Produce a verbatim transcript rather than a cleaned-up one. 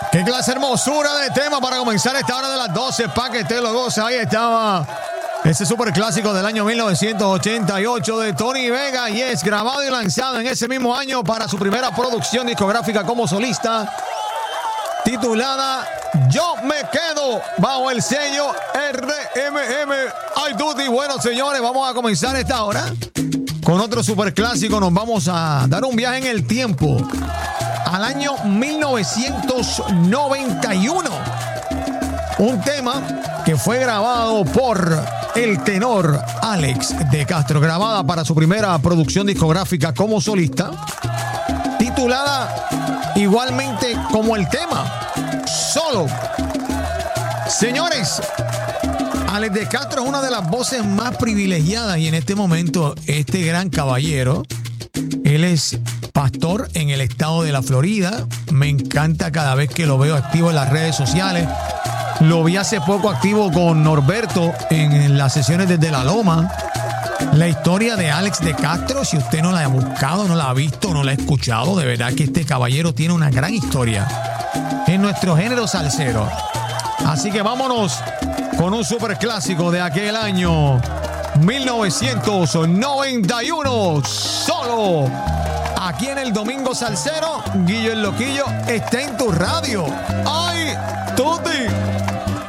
Qué clase hermosura de tema para comenzar esta hora de las doce, para que te lo goce. Ahí estaba ese super clásico del año mil novecientos ochenta y ocho de Tony Vega, y es grabado y lanzado en ese mismo año para su primera producción discográfica como solista, titulada Yo Me Quedo, bajo el sello R M M I Duty. Bueno, señores, vamos a comenzar esta hora con otro super clásico. Nos vamos a dar un viaje en el tiempo al año mil novecientos noventa y uno. Un tema que fue grabado por el tenor Alex de Castro, grabada para su primera producción discográfica como solista, titulada igualmente como el tema, Solo. Señores, Alex de Castro es una de las voces más privilegiadas, y en este momento este gran caballero, él es pastor en el estado de la Florida. Me encanta cada vez que lo veo activo en las redes sociales. Lo vi hace poco activo con Norberto en las sesiones desde La Loma. La historia de Alex de Castro, si usted no la ha buscado, no la ha visto, no la ha escuchado, de verdad que este caballero tiene una gran historia en nuestro género salsero. Así que vámonos con un super clásico de aquel año mil novecientos noventa y uno, Solo. Aquí en el Domingo Salsero, Guillo el Loquillo está en tu radio. ¡Ay, Tuti!